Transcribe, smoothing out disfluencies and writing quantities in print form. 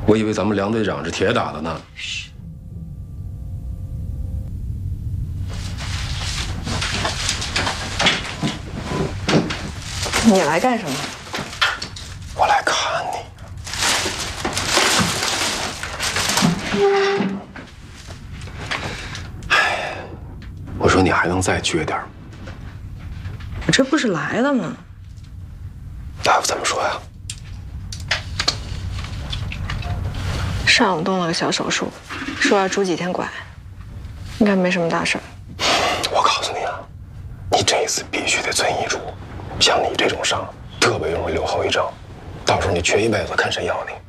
我以为咱们梁队长是铁打的呢。 嘘。你来干什么？ 我来看你。哎，我说你还能再倔点儿。 我这不是来了吗？ 大夫怎么说呀？ 上午动了个小手术，说要拄几天拐，应该没什么大事儿。 我告诉你啊，你这一次必须得遵医嘱。像你这种伤，特别容易留后遗症，到时候你缺一辈子，看谁要你。